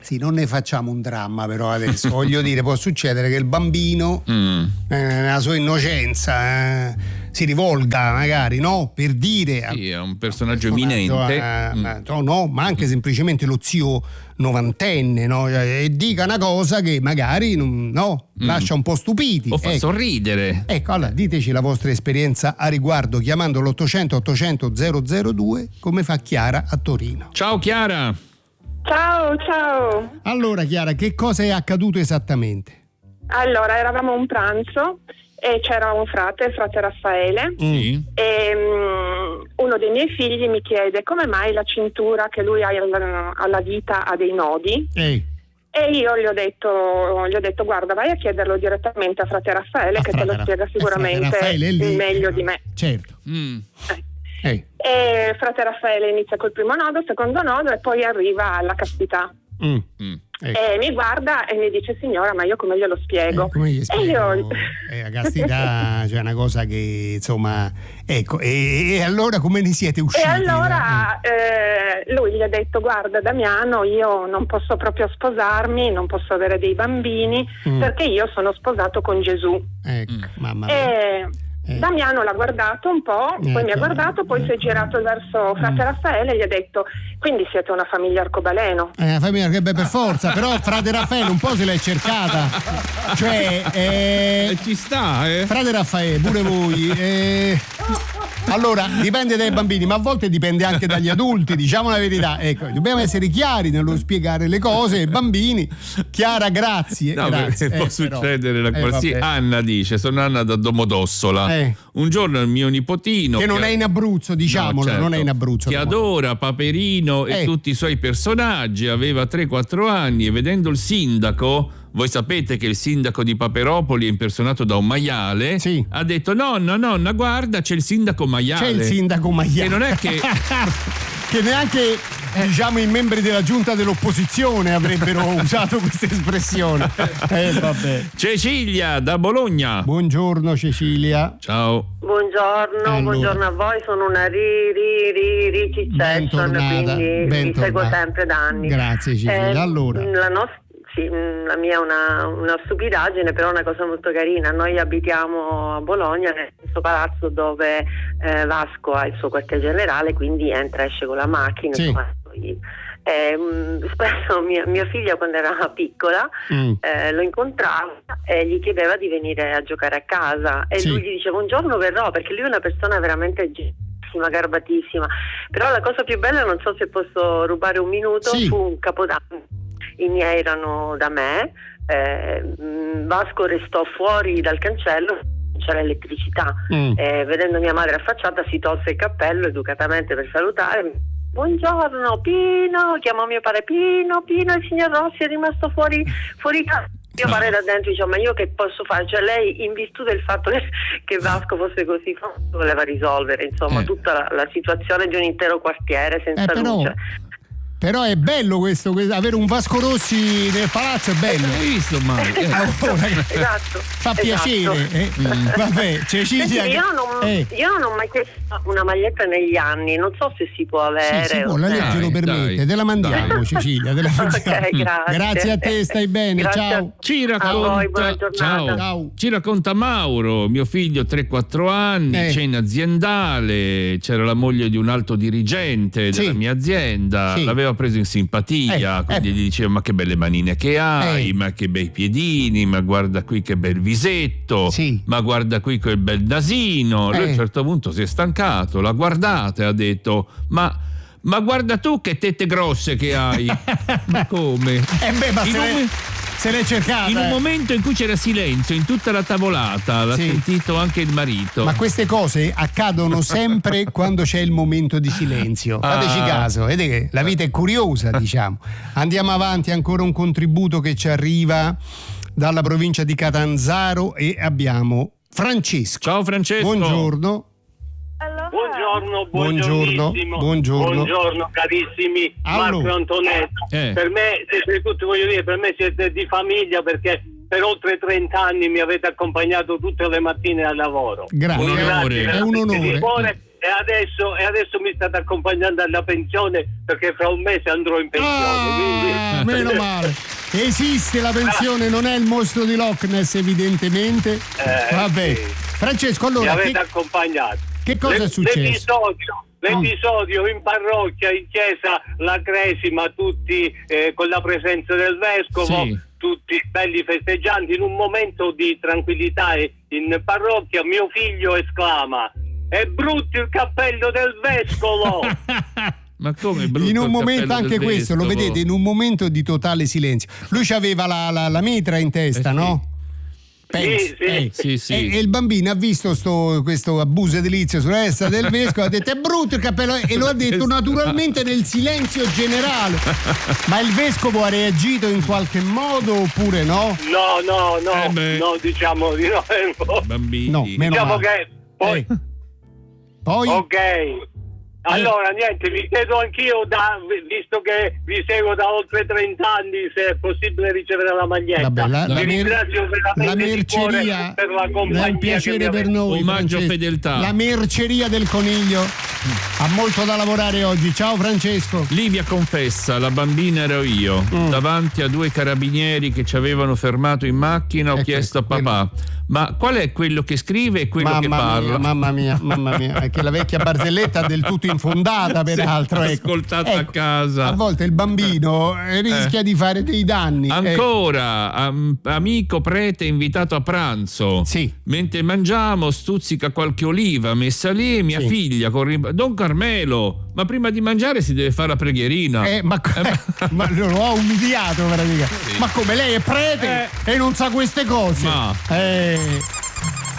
Sì, non ne facciamo un dramma però adesso, voglio dire, può succedere che il bambino nella sua innocenza si rivolga magari, no? Per dire sì, è un personaggio eminente, no, ma anche semplicemente lo zio novantenne, no? E dica una cosa che magari lascia un po' stupiti o fa sorridere. Ecco, allora diteci la vostra esperienza a riguardo chiamando l'800 800 002 come fa Chiara a Torino. Ciao Chiara. Ciao. Allora Chiara, che cosa è accaduto esattamente? Allora, eravamo a un pranzo e c'era un frate Raffaele, Sì. e uno dei miei figli mi chiede come mai la cintura che lui ha alla vita ha dei nodi. E io gli ho detto guarda, vai a chiederlo direttamente a frate Raffaele che te lo spiega sicuramente meglio di me. Certo. E frate Raffaele inizia col primo nodo, secondo nodo e poi arriva alla castità. E mi guarda e mi dice signora, ma io come glielo spiego? Come gli spiego? E io la castità cioè una cosa che insomma, ecco, e allora come ne siete usciti? E allora lui gli ha detto guarda Damiano, io non posso proprio sposarmi, non posso avere dei bambini perché io sono sposato con Gesù. Mamma mia. Damiano l'ha guardato un po', poi mi ha guardato, poi si è girato verso frate Raffaele e gli ha detto quindi siete una famiglia arcobaleno. Una famiglia che per forza, però frate Raffaele un po' se l'è cercata, cioè ci sta, frate Raffaele pure voi, allora dipende dai bambini, ma a volte dipende anche dagli adulti, diciamo la verità, ecco, dobbiamo essere chiari nello spiegare le cose ai bambini. Chiara, grazie. No, grazie. può succedere la cosa. Sì, Anna dice, sono Anna da Domodossola. Un giorno il mio nipotino che non è in Abruzzo, diciamolo, certo, non è in Abruzzo, che adora Paperino e tutti i suoi personaggi, aveva 3-4 anni e vedendo il sindaco, voi sapete che il sindaco di Paperopoli è impersonato da un maiale, ha detto nonna guarda c'è il sindaco maiale. C'è il sindaco maiale. E non è che che neanche diciamo i membri della giunta dell'opposizione avrebbero usato questa espressione. Vabbè. Cecilia da Bologna. Buongiorno Cecilia. Ciao. Buongiorno a voi, sono una Cicciation, quindi vi seguo sempre da anni. Grazie Cecilia. Allora la mia è una stupidaggine, però è una cosa molto carina. Noi abitiamo a Bologna, nel stesso palazzo dove Vasco ha il suo quartier generale, quindi entra e esce con la macchina. Spesso mia figlia quando era piccola lo incontrava e gli chiedeva di venire a giocare a casa e lui gli diceva un giorno verrò, perché lui è una persona veramente garbatissima. Però la cosa più bella, non so se posso rubare un minuto, fu un Capodanno. I miei erano da me, Vasco restò fuori dal cancello, c'era elettricità, vedendo mia madre affacciata si tolse il cappello educatamente per salutare. Buongiorno Pino, chiamò mio padre, Pino, il signor Rossi è rimasto fuori casa. Mio padre da dentro diceva ma io che posso fare? Cioè lei, in virtù del fatto che Vasco fosse così famoso, voleva risolvere insomma tutta la situazione di un intero quartiere senza luce. Però è bello questo, avere un Vasco Rossi nel palazzo è bello. Hai visto Mario? Esatto. Fa piacere. Vabbè, Cecilia. Io non ho mai chiesto una maglietta negli anni, non so se si può avere. Si può, la legge lo permette, te la mandiamo Cecilia, te la mandiamo. Okay, grazie a te, stai bene, ciao. Ci racconta Mauro, mio figlio 3-4 anni, cena aziendale, c'era la moglie di un alto dirigente della mia azienda, l'aveva preso in simpatia, quindi gli diceva ma che belle manine che hai, ma che bei piedini, ma guarda qui che bel visetto, ma guarda qui quel bel nasino. Lui a un certo punto si è stancato, l'ha guardata e ha detto ma guarda tu che tette grosse che hai. Ma come? Se l'è cercata. In un momento in cui c'era silenzio in tutta la tavolata, l'ha sentito anche il marito. Ma queste cose accadono sempre quando c'è il momento di silenzio. Fateci caso, vedete che la vita è curiosa, diciamo. Andiamo avanti, ancora un contributo che ci arriva dalla provincia di Catanzaro e abbiamo Francesco. Ciao Francesco. Buongiorno. Buongiorno carissimi. Marco e Antonetta. Per me siete di famiglia, perché per oltre 30 anni mi avete accompagnato tutte le mattine al lavoro. Grazie, è un onore. E adesso mi state accompagnando alla pensione, perché fra un mese andrò in pensione. Quindi... Meno male. Esiste la pensione, non è il mostro di Loch Ness, evidentemente. Vabbè. Sì. Francesco, allora. Mi avete accompagnato. Che cosa è successo? L'episodio in parrocchia, in chiesa, la cresima, tutti con la presenza del vescovo, sì. Tutti belli festeggianti. In un momento di tranquillità in parrocchia, mio figlio esclama: è brutto il cappello del vescovo! Ma come brutto? In un momento, anche questo lo vedete, in un momento di totale silenzio. Lui aveva la mitra in testa, no? Sì. E il bambino ha visto questo abuso edilizio sulla testa del vescovo, ha detto è brutto il cappello, e lo ha detto naturalmente nel silenzio generale. Ma il vescovo ha reagito in qualche modo oppure no? No, diciamo di no. Bambini. No, diciamo che poi? Ok. Allora, niente, vi chiedo anch'io, visto che vi seguo da oltre 30 anni, se è possibile ricevere la maglietta. Vabbè, vi ringrazio veramente la merceria per la compagnia. È un piacere per noi. Omaggio fedeltà. La merceria del Coniglio ha molto da lavorare oggi. Ciao Francesco. Livia confessa: la bambina ero io. Davanti a 2 carabinieri che ci avevano fermato in macchina, ho chiesto a papà: ma qual è quello che scrive e quello che parla? Mamma mia, è che la vecchia barzelletta del tutto infondata, peraltro. Ascoltata a casa. A volte il bambino rischia di fare dei danni. Ancora, amico prete invitato a pranzo. Sì. Mentre mangiamo, stuzzica qualche oliva messa lì, mia figlia Don Carmelo, ma prima di mangiare si deve fare la preghierina. Ma lo ho umiliato praticamente. Sì. Ma come, lei è prete e non sa queste cose? Ma